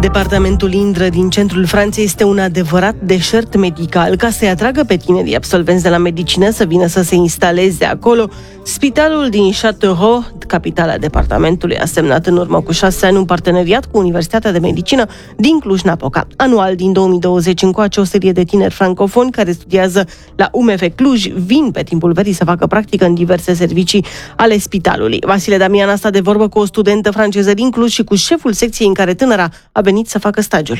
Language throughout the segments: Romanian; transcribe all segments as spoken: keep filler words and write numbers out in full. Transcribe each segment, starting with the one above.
Departamentul Indră din centrul Franței este un adevărat deșert medical. Ca să-i atragă pe tinerii absolvenți de la medicină să vină să se instaleze acolo, spitalul din Châteauroux, capitala departamentului, a semnat în urmă cu șase ani un parteneriat cu Universitatea de Medicină din Cluj-Napoca. Anual, din două mii douăzeci încoace, o serie de tineri francofoni care studiază la U M F Cluj vin pe timpul verii să facă practică în diverse servicii ale spitalului. Vasile Damian a stat de vorbă cu o studentă franceză din Cluj și cu șeful secției în care tânăra a venit să facă stagiul.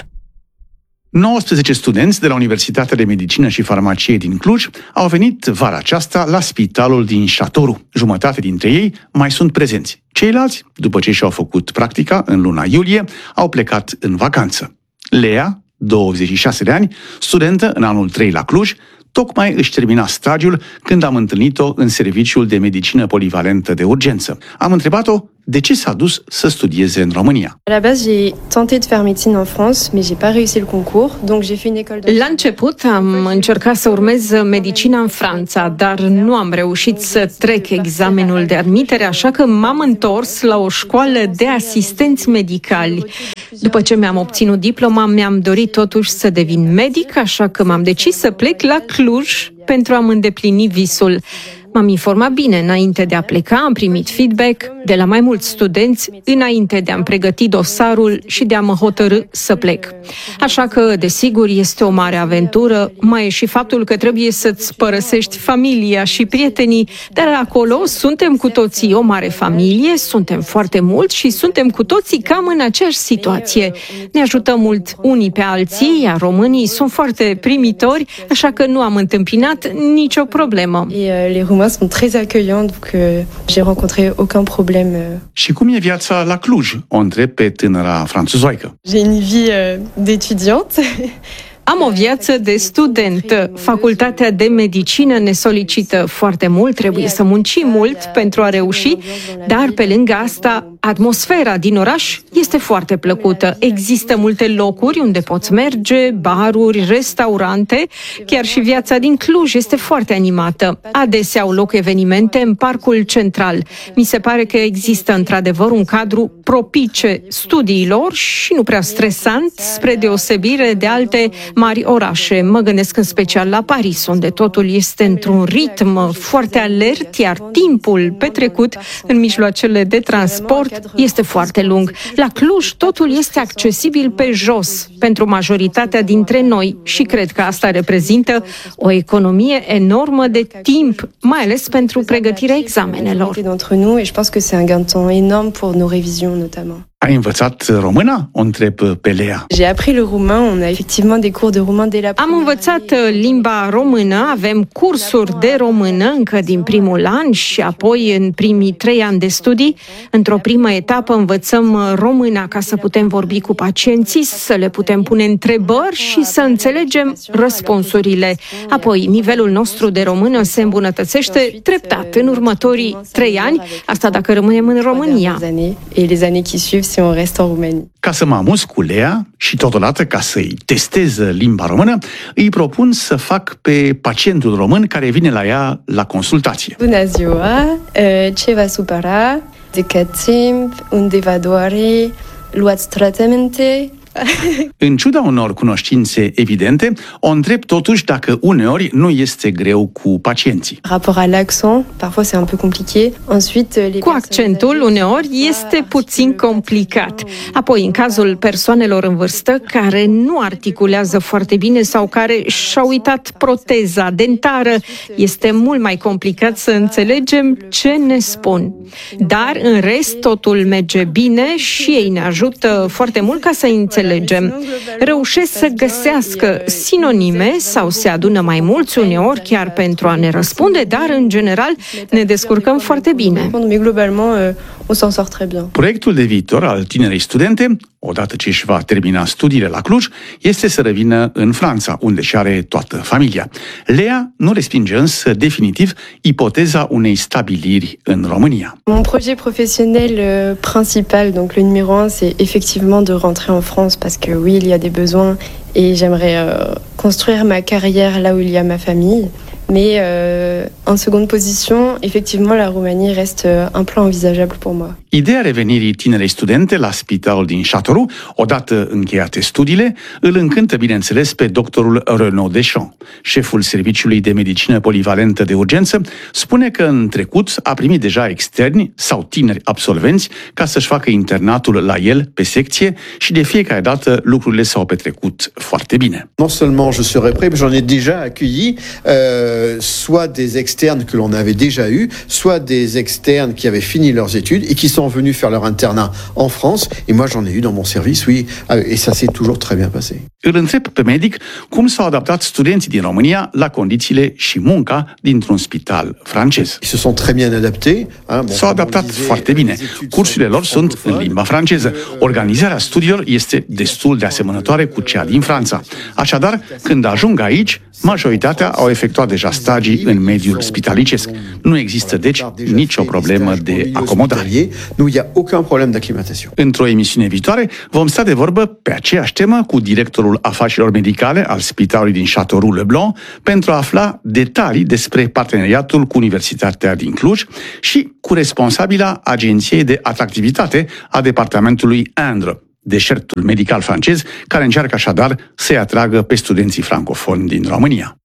nouăsprezece studenți de la Universitatea de Medicină și Farmacie din Cluj au venit vara aceasta la spitalul din Châteauroux. Jumătate dintre ei mai sunt prezenți. Ceilalți, după ce și-au făcut practica în luna iulie, au plecat în vacanță. Lea, douăzeci și șase de ani, studentă în anul trei la Cluj, tocmai își termina stagiul când am întâlnit-o în serviciul de medicină polivalentă de urgență. Am întrebat-o de ce s-a dus să studieze în România. À la base, j'ai tenté de faire médecine en France, mais j'ai pas réussi le concours, donc j'ai fait une école de... La început am încercat să urmez medicina în Franța, dar nu am reușit să trec examenul de admitere, așa că m-am întors la o școală de asistenți medicali. După ce mi-am obținut diploma, mi-am dorit totuși să devin medic, așa că m-am decis să plec la Cluj pentru a-mi îndeplini visul. M-am informat bine înainte de a pleca, am primit feedback de la mai mulți studenți înainte de a-mi pregăti dosarul și de a mă hotărî să plec. Așa că, desigur, este o mare aventură, mai e și faptul că trebuie să-ți părăsești familia și prietenii, dar acolo suntem cu toții o mare familie, suntem foarte mulți și suntem cu toții cam în aceeași situație. Ne ajutăm mult unii pe alții, iar românii sunt foarte primitori, așa că nu am întâmpinat nicio problemă. sont très accueillants, donc euh, j'ai rencontré aucun problème. Și cum e viața la Cluj? O întreb pe tânăra franțuzoaică. J'ai une vie euh, d'étudiante. Am o viață de student. Facultatea de medicină ne solicită foarte mult, trebuie să muncim mult pentru a reuși, dar pe lângă asta, atmosfera din oraș este foarte plăcută. Există multe locuri unde poți merge, baruri, restaurante, chiar și viața din Cluj este foarte animată. Adesea au loc evenimente în parcul central. Mi se pare că există într-adevăr un cadru propice studiilor și nu prea stresant, spre deosebire de alte mari orașe. Mă gândesc în special la Paris, unde totul este într-un ritm foarte alert, iar timpul petrecut în mijloacele de transport este foarte lung. La Cluj totul este accesibil pe jos pentru majoritatea dintre noi și cred că asta reprezintă o economie enormă de timp, mai ales pentru pregătirea examenelor. Ai învățat româna? O întreb pe Lea. J'ai appris le roumain, on a effectivement des cours de roumain dès la Am învățat limba română, avem cursuri de română încă din primul an și apoi în primii trei ani de studii. Într-o primă etapă învățăm româna ca să putem vorbi cu pacienții, să le putem pune întrebări și să înțelegem răspunsurile. Apoi, nivelul nostru de română se îmbunătățește treptat în următorii trei ani, asta dacă rămânem în România. Si on reste en Roumanie. Ca să mă amuz cu Lea și totodată ca să-i testez limba română, îi propun să fac pe pacientul român care vine la ea la consultație. Bună ziua, ce vă supăra? De cât timp? Unde vă doare? Luați tratamente? În ciuda unor cunoștințe evidente, o întreb totuși dacă uneori nu este greu cu pacienții. Rapport à l'accent, parfois c'est un peu compliqué. Ensuite, les cu accentul uneori este puțin complicat. Apoi, în cazul persoanelor în vârstă care nu articulează foarte bine sau care și-au uitat proteza dentară, este mult mai complicat să înțelegem ce ne spun. Dar, în rest, totul merge bine și ei ne ajută foarte mult ca să înțelegem. Reușesc să găsească sinonime sau se adună mai mulți uneori chiar pentru a ne răspunde, dar în general ne descurcăm foarte bine. Proiectul de viitor al tinerei studente, odată ce își va termina studiile la Cluj, este să revină în Franța, unde și are toată familia. Lea nu respinge însă definitiv ipoteza unei stabiliri în România. Mon projet professionnel principal, donc le numéro un, c'est effectivement de rentrer en France parce que oui, il y a des besoins et j'aimerais euh, construire ma carrière là où il y a ma famille. Mais euh, en seconde position, effectivement, la Roumanie reste un plan envisageable pour moi. Ideea revenirii tinerei studente la spitalul din Châteauroux, odată încheiate studiile, îl încântă, bineînțeles, pe doctorul Renaud Deschamps. Șeful Serviciului de Medicină Polivalentă de Urgență spune că în trecut a primit deja externi sau tineri absolvenți ca să-și facă internatul la el pe secție și de fiecare dată lucrurile s-au petrecut foarte bine. Non seulement je serais prêt, mais j'en ai déjà accueilli euh, soit des externes que l'on avait déjà eu, soit des externes qui avaient fini leurs études et qui sont venus faire leur internat en France. Et moi, j'en ai eu dans mon service, oui, et ça s'est toujours très bien passé. Îl întreb pe medic cum s-au adaptat studenții din România la condițiile și munca dintr-un spital francez. Ils se sont très bien adaptés. Hein, S-au adaptat foarte bine. Cursurile lor sunt în limba franceză. Organizarea studiilor este destul de asemănătoare cu cea din Franța. Așadar, când ajung aici, majoritatea au efectuat deja stagii în mediul spitalicesc. Nu există, deci, nicio problemă de acomodare. Nu y a aucun problème d'acclimatation. Într-o emisiune viitoare vom sta de vorbă pe aceeași temă cu directorul afacerilor medicale al Spitalului din Châteauroux-le-Blanc pentru a afla detalii despre parteneriatul cu Universitatea din Cluj și cu responsabila Agenției de Atractivitate a departamentului Indre, deșertul medical francez, care încearcă așadar să-i atragă pe studenții francofoni din România.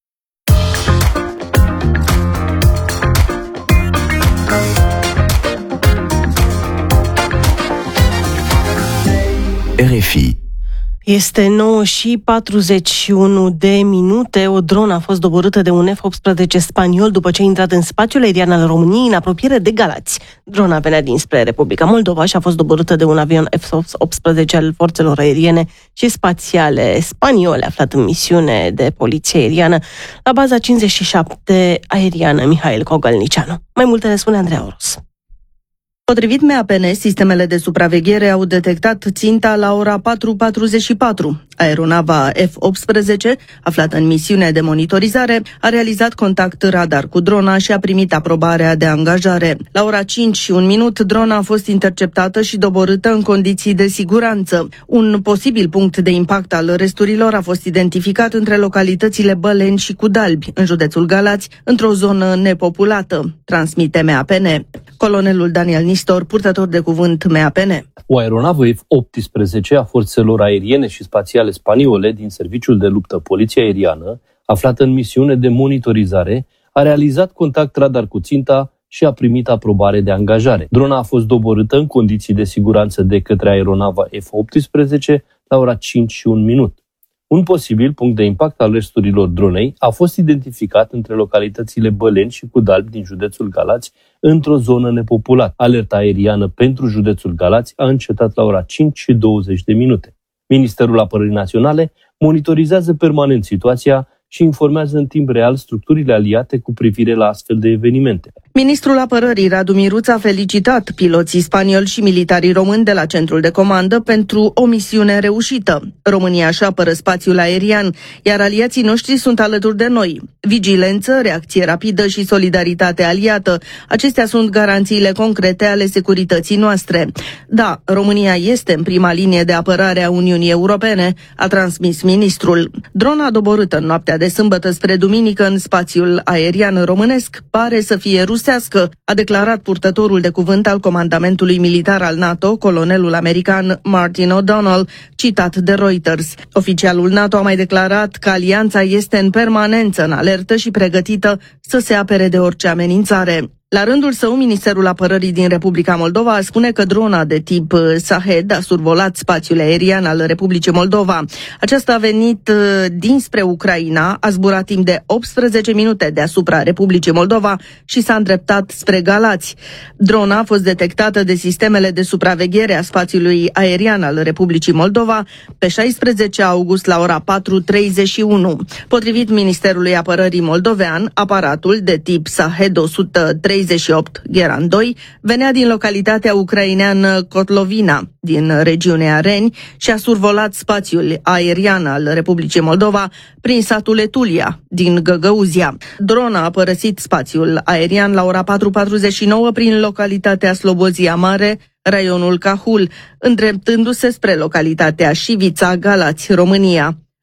R F I. Este nouă și patruzeci și unu de minute. O dronă a fost doborâtă de un F optsprezece spaniol după ce a intrat în spațiul aerian al României în apropiere de Galați. Drona venea dinspre Republica Moldova și a fost doborâtă de un avion F optsprezece al forțelor aeriene și spațiale spaniole aflat în misiune de poliție aeriană la baza cincizeci și șapte aeriană Mihail Cogălnicianu. Mai multe ne spune Andreea Oros. Potrivit M A P N, sistemele de supraveghere au detectat ținta la ora patru patruzeci și patru. Aeronava F optsprezece, aflată în misiune de monitorizare, a realizat contact radar cu drona și a primit aprobarea de angajare. La ora cinci și un minut, drona a fost interceptată și doborâtă în condiții de siguranță. Un posibil punct de impact al resturilor a fost identificat între localitățile Băleni și Cudalbi, în județul Galați, într-o zonă nepopulată, transmite M A P N. Colonelul Daniel Nistor, purtător de cuvânt M A P N. O aeronavă F optsprezece a forțelor aeriene și spațiale spaniole din Serviciul de Luptă Poliție Aeriană, aflată în misiune de monitorizare, a realizat contact radar cu ținta și a primit aprobare de angajare. Drona a fost doborâtă în condiții de siguranță de către aeronava F optsprezece la ora cinci și un minut. Un posibil punct de impact al resturilor dronei a fost identificat între localitățile Băleni și Cudalbi din județul Galați, într-o zonă nepopulată. Alerta aeriană pentru județul Galați a încetat la ora cinci și douăzeci de minute. Ministerul Apărării Naționale monitorizează permanent situația și informează în timp real structurile aliate cu privire la astfel de evenimente. Ministrul Apărării Radu Miruț a felicitat piloții spanioli și militarii români de la centrul de comandă pentru o misiune reușită. România își apără spațiul aerian, iar aliații noștri sunt alături de noi. Vigilență, reacție rapidă și solidaritate aliată, acestea sunt garanțiile concrete ale securității noastre. Da, România este în prima linie de apărare a Uniunii Europene, a transmis ministrul. Drona doborâtă în noaptea de sâmbătă spre duminică în spațiul aerian românesc pare să fie rusească, a declarat purtătorul de cuvânt al comandamentului militar al NATO, colonelul american Martin O'Donnell, citat de Reuters. Oficialul NATO a mai declarat că alianța este în permanență în alertă și pregătită să se apere de orice amenințare. La rândul său, Ministerul Apărării din Republica Moldova spune că drona de tip Shahed a survolat spațiul aerian al Republicii Moldova. Aceasta a venit dinspre Ucraina, a zburat timp de optsprezece minute deasupra Republicii Moldova și s-a îndreptat spre Galați. Drona a fost detectată de sistemele de supraveghere a spațiului aerian al Republicii Moldova pe șaisprezece august la ora patru treizeci și unu. Potrivit Ministerului Apărării moldovean, aparatul de tip Shahed o sută treizeci și opt Geran doi venea din localitatea ucraineană Kotlovina, din regiunea Reni, și a survolat spațiul aerian al Republicii Moldova prin satul Etulia, din Găgăuzia. Drona a părăsit spațiul aerian la ora patru patruzeci și nouă prin localitatea Slobozia Mare, raionul Cahul, îndreptându-se spre localitatea Șivița, Galați, România.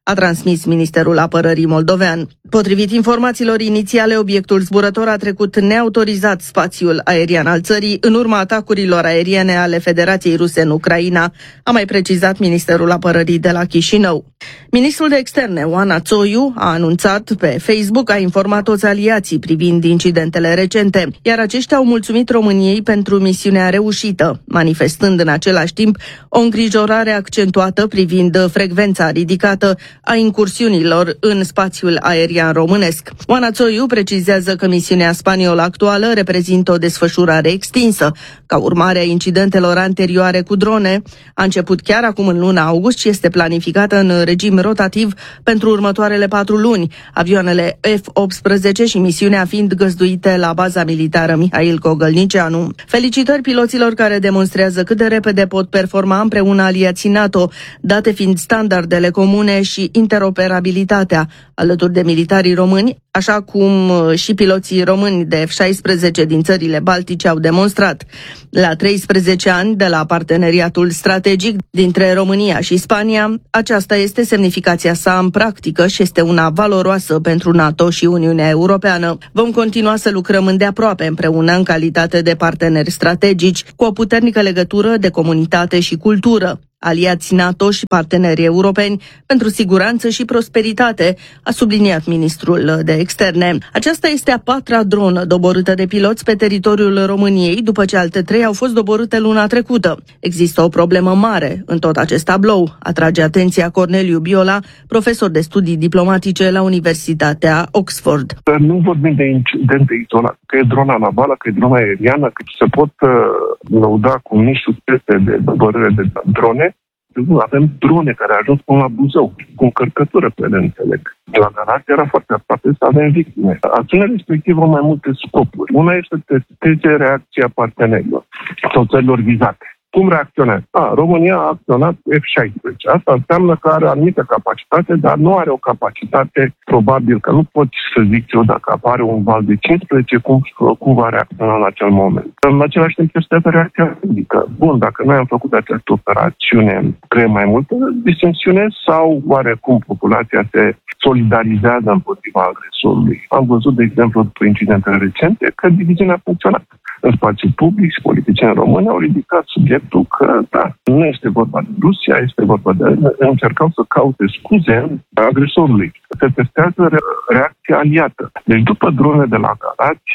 a transmis Ministerul Apărării moldovean. Potrivit informațiilor inițiale, obiectul zburător a trecut neautorizat spațiul aerian al țării în urma atacurilor aeriene ale Federației Ruse în Ucraina, a mai precizat Ministerul Apărării de la Chișinău. Ministrul de Externe, Oana Țoiu, a anunțat pe Facebook, a informat toți aliații privind incidentele recente, iar aceștia au mulțumit României pentru misiunea reușită, manifestând în același timp o îngrijorare accentuată privind frecvența ridicată a incursiunilor în spațiul aerian românesc. Oana Țoiu precizează că misiunea spaniolă actuală reprezintă o desfășurare extinsă, ca urmare a incidentelor anterioare cu drone. A început chiar acum în luna august și este planificată în regim rotativ pentru următoarele patru luni, avioanele F optsprezece și misiunea fiind găzduite la baza militară Mihail Gogălnicianu. Felicitări piloților care demonstrează cât de repede pot performa împreună aliații NATO, date fiind standardele comune și interoperabilitatea, alături de militarii români, așa cum și piloții români de F șaisprezece din țările baltice au demonstrat. La treisprezece ani de la parteneriatul strategic dintre România și Spania, aceasta este semnificația sa în practică și este una valoroasă pentru NATO și Uniunea Europeană. Vom continua să lucrăm îndeaproape împreună în calitate de parteneri strategici, cu o puternică legătură de comunitate și cultură, aliați NATO și parteneri europeni pentru siguranță și prosperitate, a subliniat ministrul de externe. Aceasta este a patra dronă doborâtă de piloți pe teritoriul României, după ce alte trei au fost doborâte luna trecută. Există o problemă mare în tot acest tablou, atrage atenția Corneliu Biola, profesor de studii diplomatice la Universitatea Oxford. Nu vorbim de incidente izolate, că e drona navală, că e drona aeriană, că se pot uh, lăuda cu mii succese de doborâre de drone. Avem drone care au ajuns până la Buzău, cu încărcătură pe ele, înțeleg. La Galați era foarte aproape să avem victime. Acțiunea respectivă au mai multe scopuri. Una este să testeze reacția partenerilor sau țărilor vizate. Cum reacționează? A, România a acționat F șaisprezece. Asta înseamnă că are anumită capacitate, dar nu are o capacitate, probabil că nu pot să zic eu dacă apare un val de cincisprezece, cum, cum va reacționa în acel moment. În același timp este o reacție fizică. Bun, dacă noi am făcut această operațiune, creăm mai multă disensiune sau oarecum populația se solidarizează împotriva agresorului? Am văzut, de exemplu, după incidentele recente, că diviziunea a funcționat. În spațiu public și politicieni români au ridicat subiectul că, da, nu este vorba de Rusia, este vorba de... încercau să caute scuze agresorului. Se testează reacția aliată. Deci după drone de la Galați,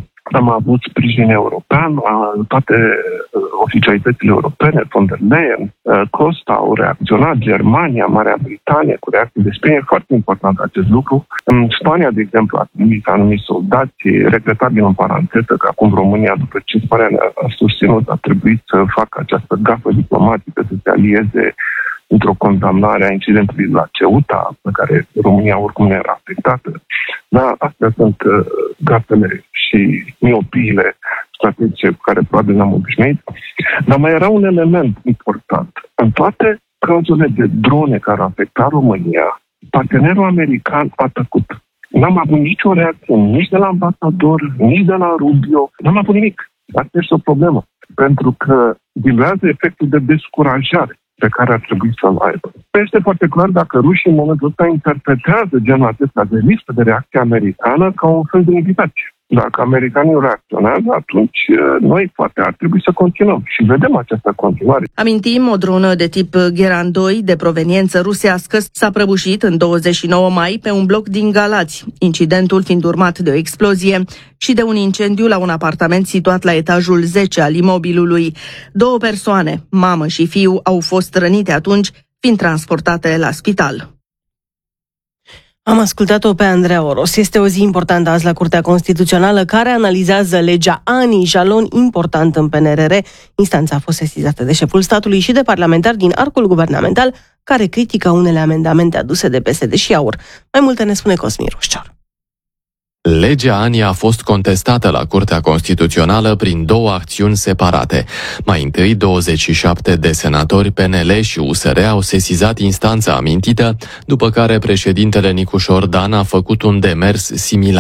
am avut sprijin european, toate oficialitățile europene, von der Leyen, Costa au reacționat, Germania, Marea Britanie, cu reacții de sprijin. E foarte important acest lucru. În Spania, de exemplu, a trimis anumiți soldați, regretabil în paranteză că acum România, după ce Spania a susținut, a trebuit să facă această gafă diplomatică, să se alieze într-o condamnare a incidentului la Ceuta, pe care România oricum nu era afectată. Dar astea sunt uh, gafele și miopiile strategice cu care probabil n-am obișnuit. Dar mai era un element important. În toate cazurile de drone care au afectat România, partenerul american a tăcut. N-am avut nicio reacție nici de la ambasador, nici de la Rubio. N-am avut nimic. Asta este o problemă. Pentru că diluează efectul de descurajare pe care ar trebui să-l aibă. Este foarte clar dacă rușii în momentul ăsta interpretează genul acesta de listă de reacție americană ca un fel de invitație. Dacă americanii reacționează, atunci noi poate ar trebui să continuăm și vedem această continuare. Amintim, o dronă de tip Geran doi de proveniență rusească s-a prăbușit în douăzeci și nouă mai pe un bloc din Galați, incidentul fiind urmat de o explozie și de un incendiu la un apartament situat la etajul zece al imobilului. Două persoane, mamă și fiu, au fost rănite atunci, fiind transportate la spital. Am ascultat-o pe Andreea Oros. Este o zi importantă azi la Curtea Constituțională, care analizează legea Ani, jalon important în P N R R. Instanța a fost sesizată de șeful statului și de parlamentari din arcul guvernamental, care critică unele amendamente aduse de P S D și AUR. Mai multe ne spune Cosmin Rușcior. Legea Ani a fost contestată la Curtea Constituțională prin două acțiuni separate. Mai întâi, douăzeci și șapte de senatori P N L și U S R au sesizat instanța amintită, după care președintele Nicușor Dan a făcut un demers similar.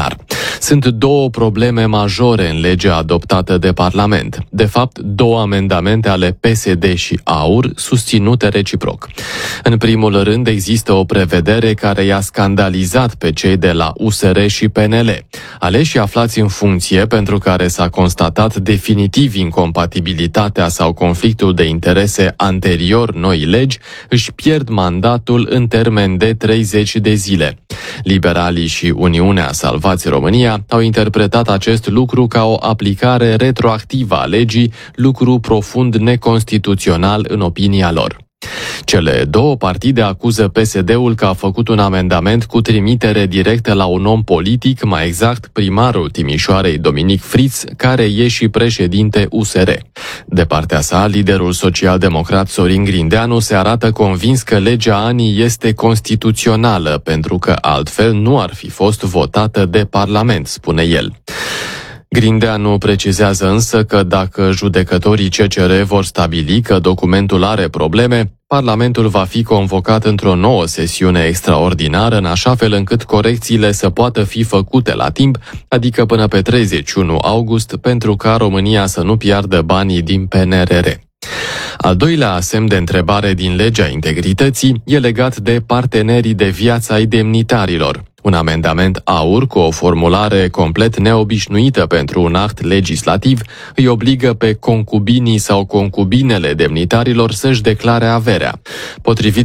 Sunt două probleme majore în legea adoptată de Parlament. De fapt, două amendamente ale P S D și A U R susținute reciproc. În primul rând, există o prevedere care i-a scandalizat pe cei de la U S R și P N L, aleși aflați în funcție pentru care s-a constatat definitiv incompatibilitatea sau conflictul de interese anterior noi legi, își pierd mandatul în termen de treizeci de zile. Liberalii și Uniunea Salvați România au interpretat acest lucru ca o aplicare retroactivă a legii, lucru profund neconstituțional în opinia lor. Cele două partide acuză P S D-ul că a făcut un amendament cu trimitere directă la un om politic, mai exact primarul Timișoarei Dominic Friț, care e și președinte U S R. De partea sa, liderul social-democrat Sorin Grindeanu se arată convins că legea A N I este constituțională, pentru că altfel nu ar fi fost votată de Parlament, spune el. Grindeanu precizează însă că dacă judecătorii C C R vor stabili că documentul are probleme, Parlamentul va fi convocat într-o nouă sesiune extraordinară, în așa fel încât corecțiile să poată fi făcute la timp, adică până pe treizeci și unu august, pentru ca România să nu piardă banii din P N R R. Al doilea semn de întrebare din legea integrității e legat de partenerii de viață ai demnitarilor. Un amendament A U R cu o formulare complet neobișnuită pentru un act legislativ îi obligă pe concubinii sau concubinele demnitarilor să-și declare averea. Potrivit